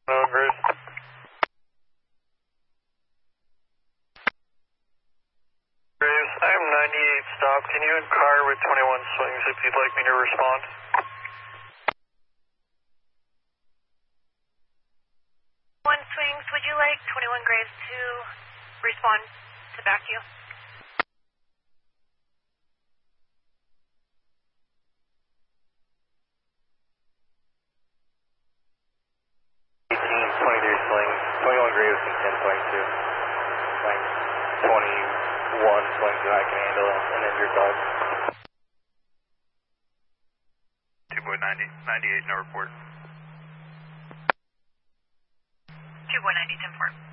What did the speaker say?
Graves. Graves, I'm 98 stop. Can you inquire with 21 swings if you'd like me to respond? 1 swings, would you like 21 Graves to respond to back you? Swings, 21 Graves and 10.2. Like 21 swings that I can handle an injured dog. 2.90, 98, no report. 2.90, 10-4.